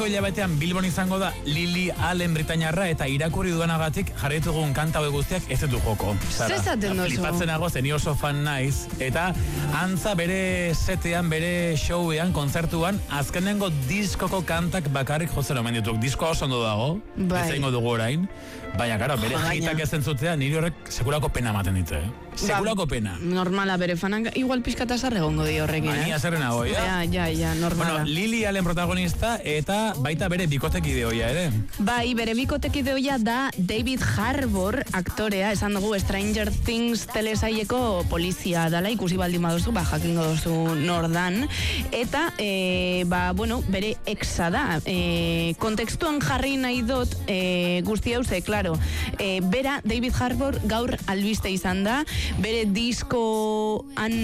Aurreko hilabetean Bilbon izango da Lily Allen britainiarra eta irakurri dudanagatik jarritugun kanta hauek guztiak ez dut joko. Zezaten dozu? Flipatzen nago, zen oso fan naiz. Eta antza bere setean, bere showean, kontzertuan, azkenengo diskoko kantak bakarrik jotzen omen dituk. Diskoa oso ondo dago, ez egingo dugu orain. Baina, karo, bere hitak ez entzutea, niri horrek sekulako pena ematen dite. Sekulako pena. Normala, bere fanak igual pizkata zarregongo di horrekin. Mania zerrena hoi, Ja, normala. Bueno, Lily Allen protagonista eta baita bere bikotekide hoia ere. Bai, bere bikotekide hoia da David Harbour, aktorea, esan dugu Stranger Things telesaieko polizia dala, ikusi baldin baduzu, jakingo duzu nordan. Eta, bere exa da. Kontekstuan jarri nahi dut, guzti hau ze, claro, bera, David Harbour gaur albiste izan da, bere diskoan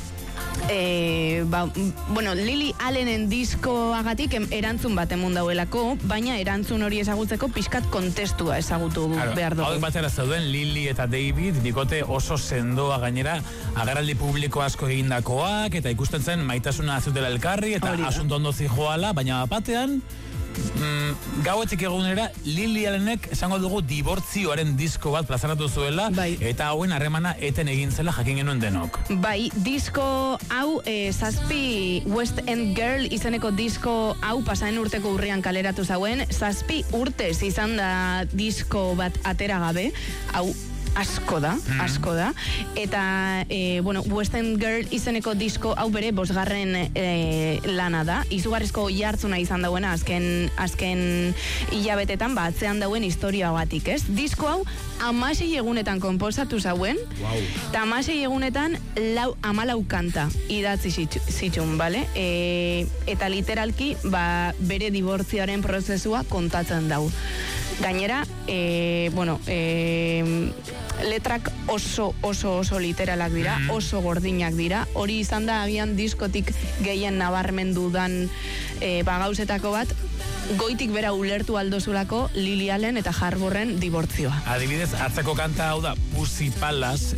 Lily Allenen diskoagatik erantzun bat emun dauelako, baina erantzun hori ezagutzeko pixkat kontestua ezagutu behar dugu. Hauek batera zauden Lily eta David bikote oso sendoa gainera, agerraldi publiko asko egindakoak eta ikusten zen maitasuna zutela elkarri eta asunto ondo zijoala, baina batean gauetik egunera Lily Allenek esango dugu dibortzioaren disko bat plazaratu zuela, eta hauen harremana eten egin zela jakin genuen denok. Bai, disko hau 7 West End Girl izeneko disko hau pasaren urteko urrian kaleratu zauen, 7 urtez izan da disko bat atera gabe, hau asko da. Eta, West End Girl izeneko disko hau bere 5. lana da. Izugarrizko jartzuna izan dauena azken hilabetetan, atzean dauen historia batik, ez? Disko hau 16 egunetan konposatu zauen, eta 16 egunetan 14 kanta idatzi zitun, bale? Eta literalki, bere dibortzioaren prozesua kontatzen dau. Gainera, letrak oso literalak dira, oso gordinak dira. Hori izan da agian diskotik gehien nabarmendu dan gauzetako bat, goitik bera ulertu aldozulako Lily Allen eta Harbourren dibortzioa. Adibidez, atzeko kanta hau da Pussy Palace,